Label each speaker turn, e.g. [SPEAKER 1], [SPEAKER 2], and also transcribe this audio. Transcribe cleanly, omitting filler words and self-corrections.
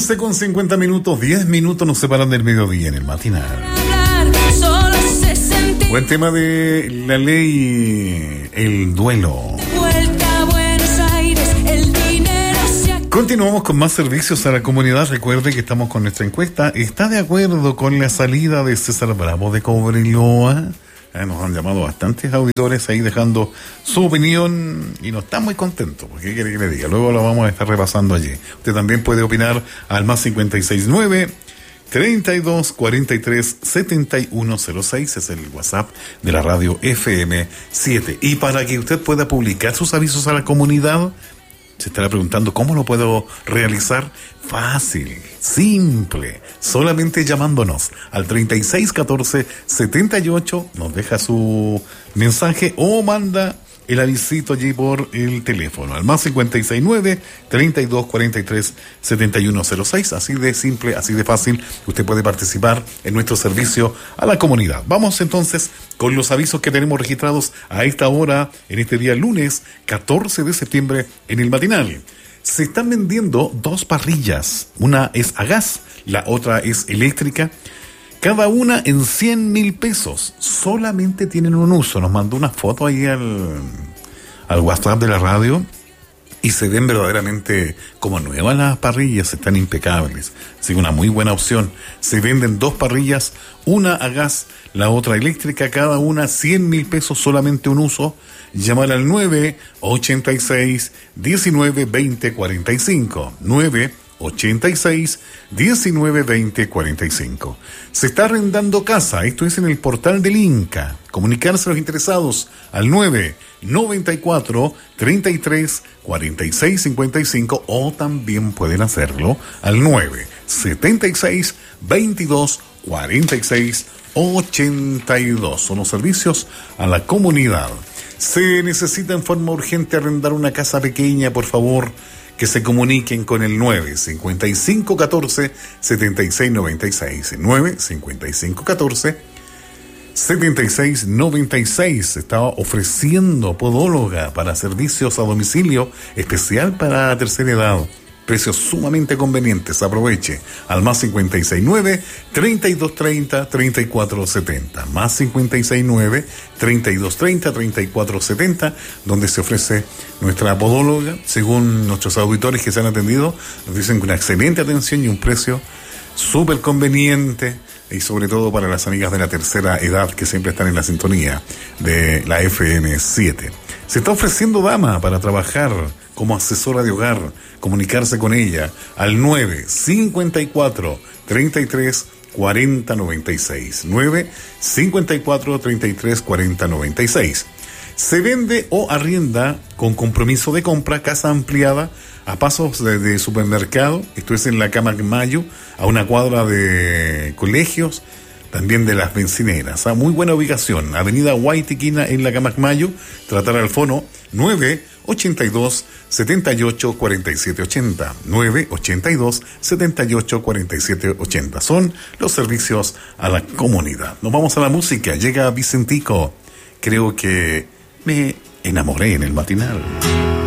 [SPEAKER 1] 11:50, 10 minutos nos separan del mediodía en el matinal. Buen tema de la ley, el duelo. Continuamos con más servicios a la comunidad. Recuerde que estamos con nuestra encuesta. ¿Está de acuerdo con la salida de César Bravo de Cobreloa? Nos han llamado bastantes auditores ahí dejando su opinión y no están muy contentos. ¿Qué quiere que le diga? Luego lo vamos a estar repasando allí. Usted también puede opinar al más 569-3243-7106. Es el WhatsApp de la radio FM7. Y para que usted pueda publicar sus avisos a la comunidad, se estará preguntando cómo lo puedo realizar. Fácil, simple, solamente llamándonos al 3614-78, nos deja su mensaje o manda el avisito allí por el teléfono al más 569-3243-7106. Así de simple, así de fácil, usted puede participar en nuestro servicio a la comunidad. Vamos entonces con los avisos que tenemos registrados a esta hora, en este día lunes 14 de septiembre en el matinal. Se están vendiendo 2 parrillas, una es a gas, la otra es eléctrica, cada una en 100,000 pesos. Solamente tienen un uso. Nos mandó una foto ahí al WhatsApp de la radio y se ven verdaderamente como nuevas las parrillas, están impecables. Así que una muy buena opción. Se venden 2 parrillas, una a gas, la otra eléctrica, cada una 100,000 pesos, solamente un uso. Llamar al 986-19-20-45. 986-19-20-45. Se está arrendando casa, esto es en el portal del Inca. Comunicarse a los interesados al 994-33-46-55 o también pueden hacerlo al 976-22-46-82. Son los servicios a la comunidad. Se necesita en forma urgente arrendar una casa pequeña, por favor, que se comuniquen con el 95514-7696. 95514-7696. Está ofreciendo podóloga para servicios a domicilio especial para tercera edad. Precios sumamente convenientes. Aproveche al más 569-3230-3470. Más 569-3230-3470, donde se ofrece nuestra podóloga. Según nuestros auditores que se han atendido, nos dicen que una excelente atención y un precio súper conveniente, y sobre todo para las amigas de la tercera edad que siempre están en la sintonía de la FM7. Se está ofreciendo dama para trabajar como asesora de hogar. Comunicarse con ella al 954-33-4096. 954-33-4096. Se vende o arrienda con compromiso de compra casa ampliada a pasos de supermercado. Esto es en la Camacmayo, a una cuadra de colegios, también de las bencineras. Muy buena ubicación, avenida Guaytiquina en la Camacmayo. Tratar al fono 982-78-4780. 982-78-4780. Son los servicios a la comunidad. Nos vamos a la música. Llega Vicentico. Creo que me enamoré en el matinal.